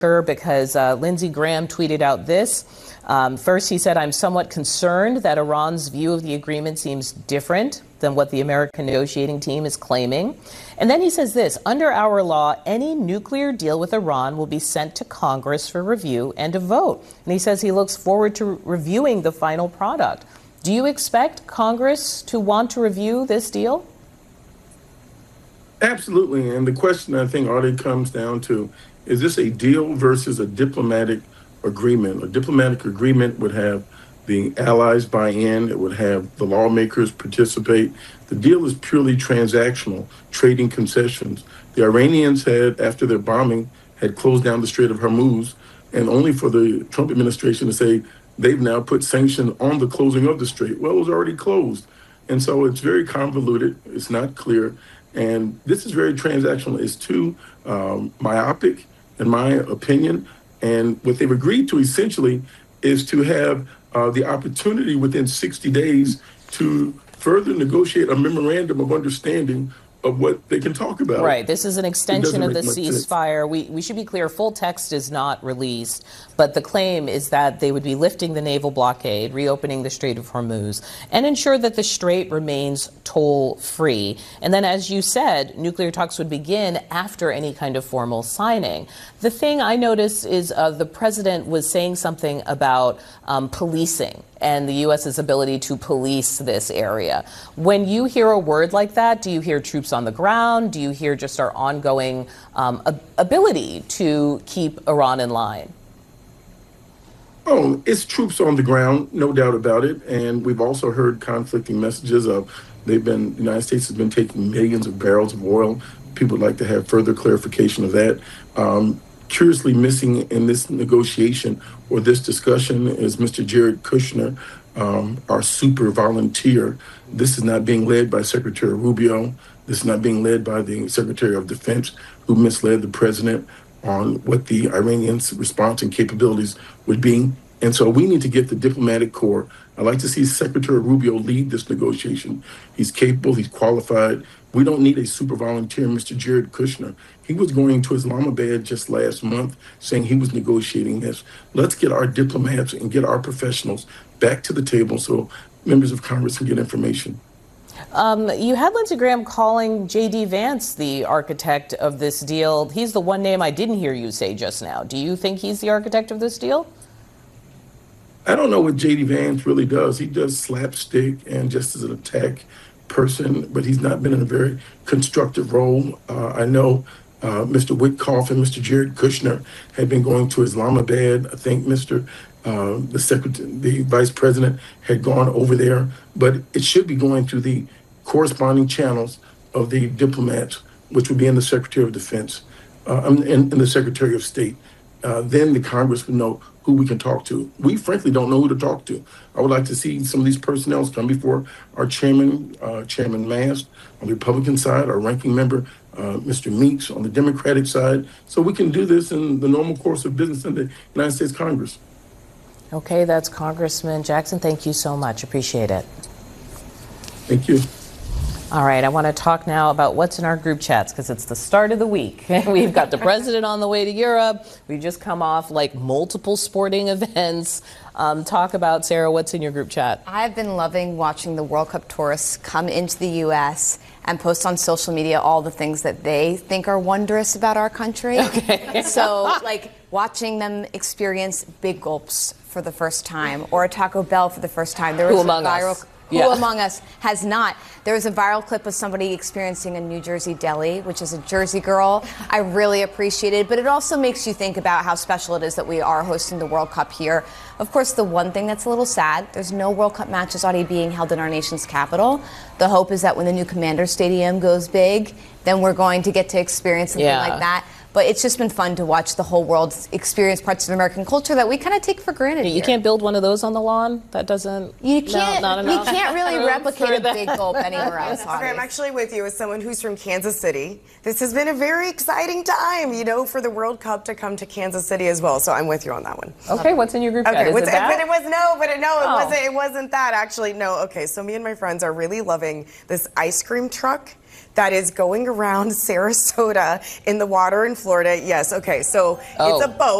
because Lindsey Graham tweeted out this. First, he said, "I'm somewhat concerned that Iran's view of the agreement seems different than what the American negotiating team is claiming." And then he says this: "Under our law, any nuclear deal with Iran will be sent to Congress for review and a vote." And he says he looks forward to reviewing the final product. Do you expect Congress to want to review this deal? Absolutely. And the question, I think, already comes down to, is this a deal versus a diplomatic agreement? A diplomatic agreement would have the allies buy in, it would have the lawmakers participate. The deal is purely transactional, trading concessions. The Iranians had, after their bombing, had closed down the Strait of Hormuz, and only for the Trump administration to say they've now put sanctions on the closing of the strait. Well, it was already closed. And so it's very convoluted, it's not clear. And this is very transactional. It's too myopic, in my opinion. And what they've agreed to essentially is to have the opportunity within 60 days to further negotiate a memorandum of understanding of what they can talk about. Right. This is an extension of the ceasefire. We should be clear, full text is not released, but the claim is that they would be lifting the naval blockade, reopening the Strait of Hormuz, and ensure that the strait remains toll-free. And then, as you said, nuclear talks would begin after any kind of formal signing. The thing I noticed is the president was saying something about policing and the U.S.'s ability to police this area. When you hear a word like that, do you hear troops on the ground? Do you hear just our ongoing ability to keep Iran in line? Oh, it's troops on the ground, no doubt about it. And we've also heard conflicting messages of the United States has been taking millions of barrels of oil. People would like to have further clarification of that. Curiously missing in this negotiation or this discussion is Mr. Jared Kushner, our super volunteer. This is not being led by Secretary Rubio. This is not being led by the Secretary of Defense, who misled the president on what the Iranians' response and capabilities would be. And so we need to get the diplomatic corps. I'd like to see Secretary Rubio lead this negotiation. He's capable, he's qualified. We don't need a super volunteer, Mr. Jared Kushner. He was going to Islamabad just last month saying he was negotiating this. Let's get our diplomats and get our professionals back to the table so members of Congress can get information. You had Lindsey Graham calling J.D. Vance the architect of this deal. He's the one name I didn't hear you say just now. Do you think he's the architect of this deal? I don't know what J.D. Vance really does. He does slapstick and just as an attack person, but he's not been in a very constructive role. I know Mr. Witkoff and Mr. Jared Kushner had been going to Islamabad. I think the vice president had gone over there, but it should be going through the corresponding channels of the diplomats, which would be in the Secretary of Defense and the Secretary of State. Then the Congress would know who we can talk to. We frankly don't know who to talk to. I would like to see some of these personnel come before our chairman, Chairman Mast, on the Republican side, our ranking member, Mr. Meeks, on the Democratic side, so we can do this in the normal course of business in the United States Congress. Okay, that's Congressman Jackson. Thank you so much. Appreciate it. Thank you. All right, I want to talk now about what's in our group chats because it's the start of the week. We've got the president on the way to Europe. We've just come off like multiple sporting events. Talk about, Sarah, what's in your group chat? I've been loving watching the World Cup tourists come into the U.S. and post on social media all the things that they think are wondrous about our country. Okay. So, like watching them experience Big Gulps for the first time or a Taco Bell for the first time. There was a viral. Who among us has not? There was a viral clip of somebody experiencing a New Jersey deli, which is a Jersey girl. I really appreciate it, but it also makes you think about how special it is that we are hosting the World Cup here. Of course, the one thing that's a little sad, there's no World Cup matches already being held in our nation's capital. The hope is that when the new Commander Stadium goes big, then we're going to get to experience something like that. But it's just been fun to watch the whole world experience parts of American culture that we kind of take for granted. You can't build one of those on the lawn? That doesn't... You can't, not enough. You can't really replicate a Big Gulp anywhere else. Okay, I'm actually with you as someone who's from Kansas City. This has been a very exciting time, you know, for the World Cup to come to Kansas City as well. So I'm with you on that one. Okay, what's in your group chat? Okay, Is it that? It wasn't that actually. No, okay, so me and my friends are really loving this ice cream truck that is going around Sarasota in the water in Florida. Yes, okay, so it's a boat.